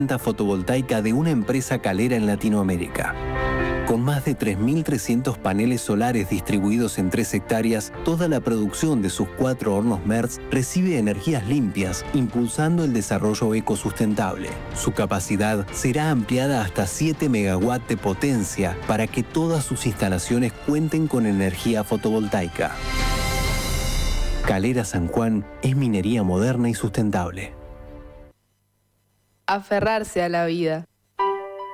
planta fotovoltaica de una empresa calera en Latinoamérica. Con más de 3.300 paneles solares distribuidos en 3 hectáreas, toda la producción de sus 4 hornos Merz recibe energías limpias, impulsando el desarrollo ecosustentable. Su capacidad será ampliada hasta 7 megawatts de potencia para que todas sus instalaciones cuenten con energía fotovoltaica. Calera San Juan es minería moderna y sustentable. Aferrarse a la vida.